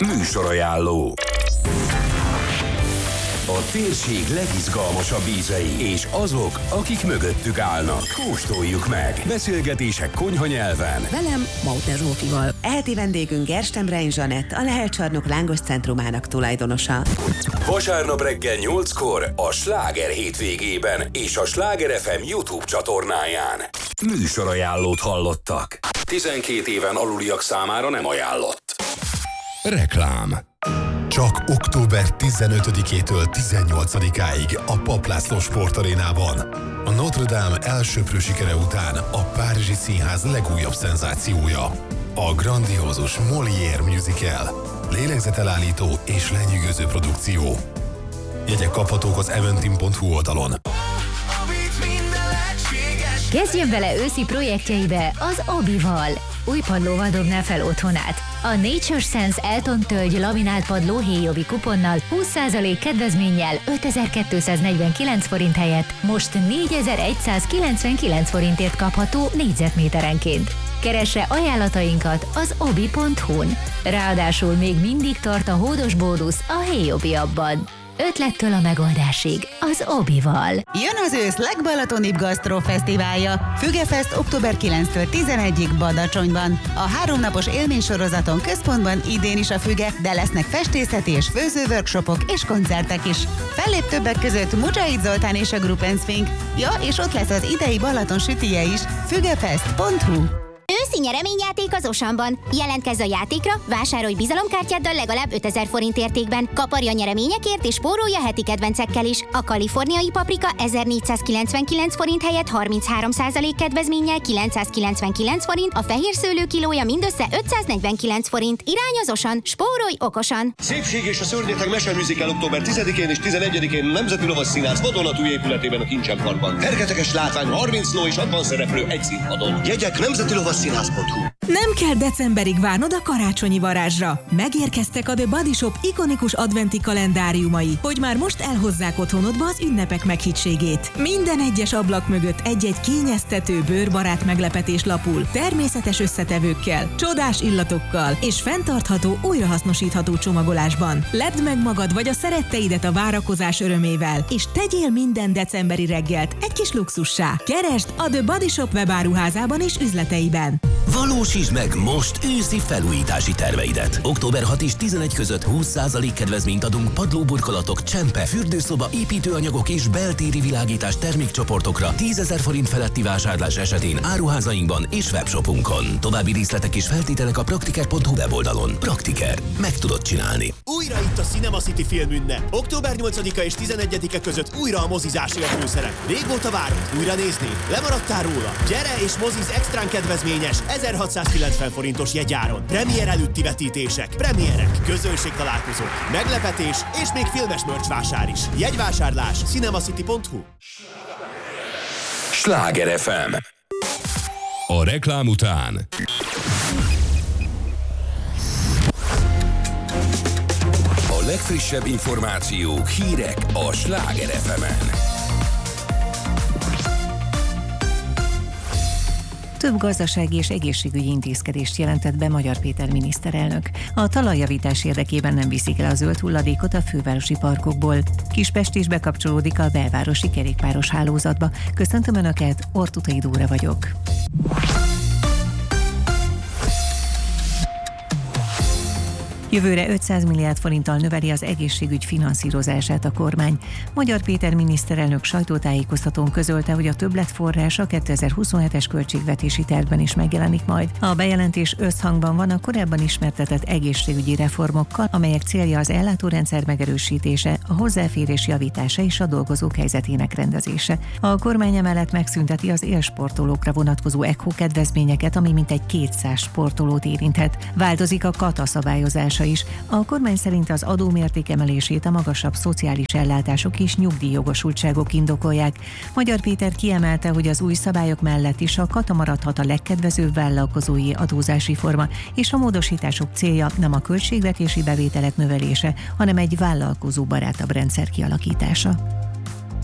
Műsorajánló. A térség legizgalmasabb ízei és azok, akik mögöttük állnak. Kóstoljuk meg. Beszélgetések konyha nyelven. Velem, Mauter Zsófival. Eheti vendégünk Gerstenbrein Zsanett, a Lehel Csarnok Lángos Centrumának tulajdonosa. Vasárnap reggel 8-kor a Sláger hétvégében és a Sláger FM YouTube csatornáján. Műsorajánlót hallottak. 12 éven aluliak számára nem ajánlott. Reklám. Csak október 15-től 18-áig a Papp László Sportarénában. A Notre Dame elsöprő sikere után a Párizsi Színház legújabb szenzációja. A grandiózus Molière musical. Lélegzetelállító és lenyűgöző produkció. Jegyek kaphatók az eventim.hu oldalon. Kezdjen bele őszi projektjeibe az Obival. Új padlóval dobná fel otthonát. A Nature Sense Elton tölgy laminált padló héjobi kuponnal 20% kedvezménnyel 5249 forint helyett most 4199 forintért kapható négyzetméterenként. Keresse ajánlatainkat az obi.hu-n. Ráadásul még mindig tart a hódos bónusz a héjobi abban. Ötlettől a megoldásig az Obival. Jön az ősz legbalatonibb gasztrofesztiválja. Fügefest október 9-től 11-ig Badacsonyban. A 3 napos élménysorozaton központban idén is a Füge, de lesznek festészeti és főzőworkshopok és koncertek is. Fellép többek között Mujahid Zoltán és a Gruppensphinx. Ja, és ott lesz az idei Balaton sütije is. Fügefest.hu. Őszi nyereményjáték az Osanban. Jelentkezz a játékra, vásárolj bizalomkártyáddal legalább 5000 forint értékben. Kaparj a nyereményekért és spórolj a heti kedvencekkel is. A kaliforniai paprika 1499 forint helyett 33% kedvezménnyel 999 forint, a fehér szőlő kilója mindössze 549 forint. Irány az Osan, spórolj okosan! Szépség és a szörnyeteg meseműzikál október 10-én és 11-én Nemzeti Lovasszínház vadonatúj épületében a Kincsen Parkban. Fergeteges látvány, 30 ló és 60 szereplő egy színpadon. Jegyek Nemzeti Lovasszínház.hu. Nem kell decemberig várnod a karácsonyi varázsra. Megérkeztek a The Body Shop ikonikus adventi kalendáriumai, hogy már most elhozzák otthonodba az ünnepek meghittségét. Minden egyes ablak mögött egy-egy kényeztető, bőrbarát meglepetés lapul, természetes összetevőkkel, csodás illatokkal és fenntartható, újrahasznosítható csomagolásban. Lepd meg magad vagy a szeretteidet a várakozás örömével, és tegyél minden decemberi reggelt egy kis luxussá. Keresd a The Body Shop webáruházában és üzleteiben. Valósítsd meg most őszi felújítási terveidet. Október 6 és 11 között 20% kedvezményt adunk padlóburkolatok, csempe, fürdőszoba, építőanyagok és beltéri világítás termékcsoportokra 10 000 forint feletti vásárlás esetén áruházainkban és webshopunkon. További részletek és feltételek a praktiker.hu weboldalon. Praktiker. Meg tudod csinálni. Újra itt a Cinema City filmünnep. Október 8-a és 11-e között újra a mozizásé a főszerep. Régóta várod? Újra nézni? Lemaradtál róla? Gyere és moziz extrán kedvezményes 1690 forintos jegyáron. Premier előtti vetítések, premierek, közönségtalálkozók, meglepetés és még filmes merch vásár is. Jegyvásárlás cinemacity.hu. Sláger FM. A reklám után a legfrissebb információk, hírek a Sláger FM-en. Több gazdasági és egészségügyi intézkedést jelentett be Magyar Péter miniszterelnök. A talajjavítás érdekében nem viszik el a zöld hulladékot a fővárosi parkokból. Kispest is bekapcsolódik a belvárosi kerékpáros hálózatba. Köszöntöm Önöket, Ortutai Dóra vagyok. Jövőre 500 milliárd forinttal növeli az egészségügy finanszírozását a kormány. Magyar Péter miniszterelnök sajtótájékoztatón közölte, hogy a többletforrás a 2027-es költségvetési tervben is megjelenik majd. A bejelentés összhangban van a korábban ismertetett egészségügyi reformokkal, amelyek célja az ellátórendszer megerősítése, a hozzáférés javítása és a dolgozók helyzetének rendezése. A kormány emellett megszünteti az élsportolókra vonatkozó ECHO kedvezményeket, ami mintegy 200 sportolót érinthet. Változik a kata szabályozása is. A kormány szerint az adómérték emelését a magasabb szociális ellátások és nyugdíjjogosultságok indokolják. Magyar Péter kiemelte, hogy az új szabályok mellett is a kata maradhat a legkedvezőbb vállalkozói adózási forma, és a módosítások célja nem a költségvetési bevételek növelése, hanem egy vállalkozóbarátabb rendszer kialakítása.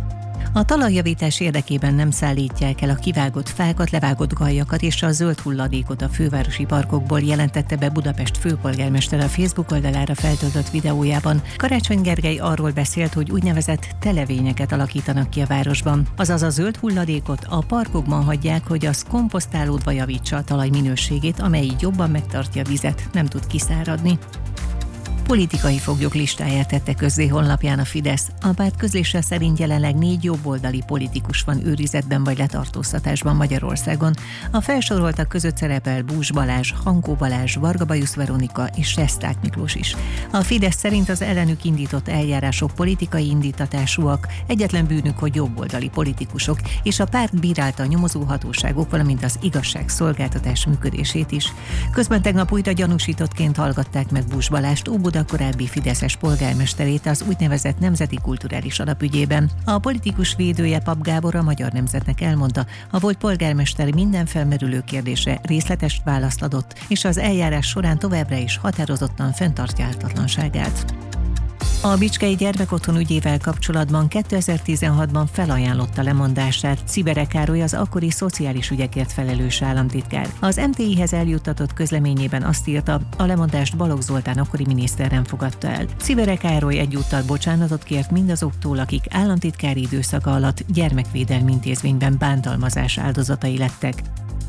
A talajjavítás érdekében nem szállítják el a kivágott fákat, levágott galjakat és a zöld hulladékot a fővárosi parkokból, jelentette be Budapest főpolgármestere a Facebook oldalára feltöltött videójában. Karácsony Gergely arról beszélt, hogy úgynevezett televényeket alakítanak ki a városban. Azaz a zöld hulladékot a parkokban hagyják, hogy az komposztálódva javítsa a talaj minőségét, amely így jobban megtartja a vizet, nem tud kiszáradni. Politikai foglyok listáját tette közzé honlapján a Fidesz. A párt közlése szerint jelenleg 4 jobboldali politikus van őrizetben vagy letartóztatásban Magyarországon. A felsoroltak között szerepel Bús Balázs, Hankó Balázs, Varga Bajusz Veronika és Sesták Miklós is. A Fidesz szerint az ellenük indított eljárások politikai indítatásúak, egyetlen bűnük, hogy jobboldali politikusok, és a párt bírálta a nyomozóhatóságok, valamint az igazságszolgáltatás működését is. Közben tegnap újra gyanúsítottként hallgatták meg Bús Balást, Óbuda korábbi fideszes polgármesterét az úgynevezett Nemzeti Kulturális Alapügyében. A politikus védője Papp Gábor a Magyar Nemzetnek elmondta, a volt polgármester minden felmerülő kérdésre részletes választ adott, és az eljárás során továbbra is határozottan fenntartja ártatlanságát. A Bicskei Gyermekotthon ügyével kapcsolatban 2016-ban felajánlotta lemondását Cibere Károly, az akkori szociális ügyekért felelős államtitkár. Az MTI-hez eljuttatott közleményében azt írta, a lemondást Balogh Zoltán akkori miniszter nem fogadta el. Cibere Károly egyúttal bocsánatot kért mindazoktól, akik államtitkári időszaka alatt gyermekvédelmi intézményben bántalmazás áldozatai lettek.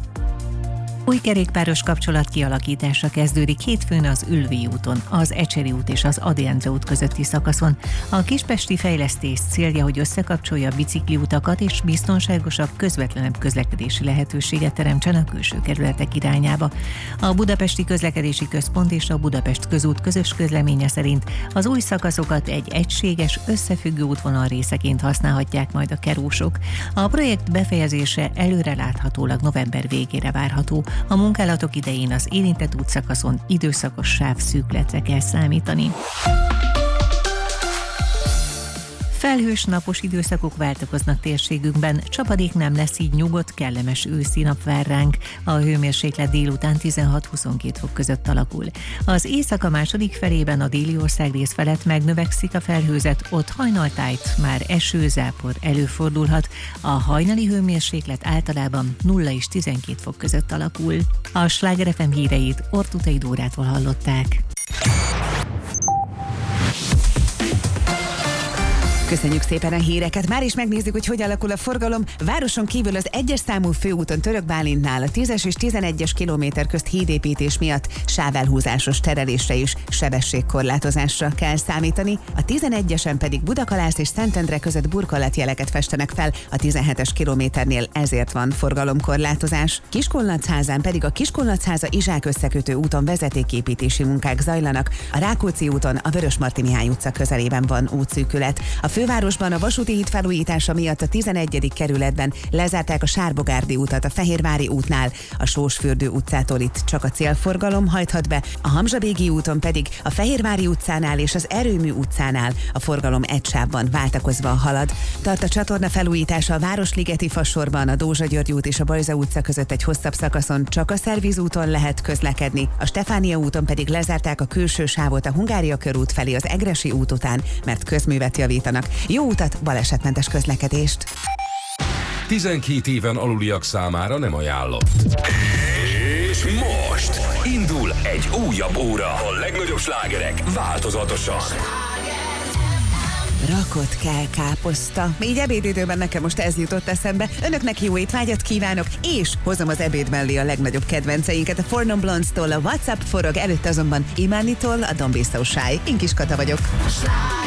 Új kerékpáros kapcsolat kialakítása kezdődik hétfőn az Ülvi úton, az Ecseri út és az Ady Endre út közötti szakaszon. A kispesti fejlesztés célja, hogy összekapcsolja a bicikliutakat és biztonságosabb, közvetlenebb közlekedési lehetőséget teremtsen a külső kerületek irányába. A Budapesti Közlekedési Központ és a Budapest Közút közös közleménye szerint az új szakaszokat egy egységes, összefüggő útvonal részeként használhatják majd a kerósok. A projekt befejezése előreláthatólag november végére várható. A munkálatok idején az érintett útszakaszon időszakos sávszűkletre kell számítani. Felhős napos időszakok váltakoznak térségünkben, csapadék nem lesz, így nyugodt, kellemes őszi nap vár ránk. A hőmérséklet délután 16-22 fok között alakul. Az éjszaka második felében a déli országrész felett megnövekszik a felhőzet, ott hajnaltájt már eső, zápor előfordulhat. A hajnali hőmérséklet általában 0 és 12 fok között alakul. A Sláger FM híreit Ortutai Dórától hallották. Köszönjük szépen a híreket. Már is megnézzük, hogy alakul a forgalom. Városon kívül az 1-es számú főúton Török Bálintnál a 10-es és 11-es kilométer közt hídépítés miatt sávelhúzásos terelésre és sebességkorlátozásra kell számítani. A 11-esen pedig Budakalász és Szentendre között burkolatjeleket festenek fel a 17-es kilométernél, ezért van forgalomkorlátozás. Kiskunlacházán pedig a Kiskunlachháza-Izsák összekötő úton vezetéképítési munkák zajlanak. A Rákóczi úton a Vörösmarty Mihály utca közelében van útszűkület. A fővárosban a vasúti híd felújítása miatt a 11. kerületben lezárták a Sárbogárdi utat a Fehérvári útnál, a Sósfürdő utcától itt csak a célforgalom hajthat be, a Hamzsabégi úton pedig a Fehérvári utcánál és az Erőmű utcánál a forgalom egy sávban váltakozva halad. Tart a csatorna felújítása a Városligeti Fassorban, a Dózsa György út és a Bajza utca között egy hosszabb szakaszon csak a Szerviz úton lehet közlekedni, a Stefánia úton pedig lezárták a külső sávot a Hungária körút felé az Egressy út után, mert közművet javítanak. Jó utat, balesetmentes közlekedést! 12 éven aluliak számára nem ajánlott. És most indul egy újabb óra. A legnagyobb slágerek változatosan. Rakott kell káposzta. Így ebédidőben nekem most ez jutott eszembe. Önöknek jó étvágyat kívánok, és hozom az ebéd mellé a legnagyobb kedvenceinket. A Four Non Blondes-tól a WhatsApp forog, előtt azonban Imánitól a Don't Be So Shy. Én Kis Kata vagyok.